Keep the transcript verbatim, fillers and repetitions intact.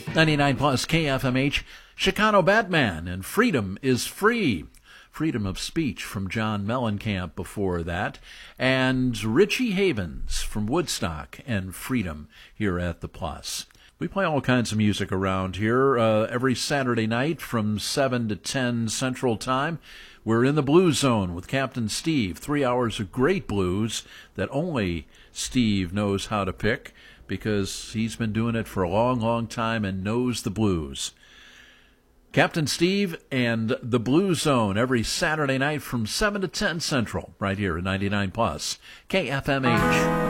ninety-nine plus K F M H, Chicano Batman, and Freedom is Free. Freedom of Speech from John Mellencamp before that, and Richie Havens from Woodstock and Freedom here at the Plus. We play all kinds of music around here uh, every Saturday night from seven to ten Central Time. We're in the Blues Zone with Captain Steve. Three hours of great blues that only Steve knows how to pick because he's been doing it for a long, long time and knows the blues. Captain Steve and the Blues Zone every Saturday night from seven to ten Central right here at ninety-nine plus K F M H.